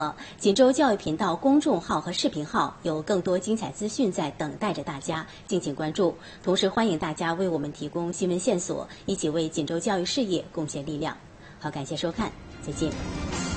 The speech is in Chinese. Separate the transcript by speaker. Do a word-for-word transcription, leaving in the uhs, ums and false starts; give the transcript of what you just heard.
Speaker 1: 锦州教育频道公众号和视频号有更多精彩资讯在等待着大家，敬请关注。同时，欢迎大家为我们提供新闻线索，一起为锦州教育事业贡献力量。好，感谢收看，再见。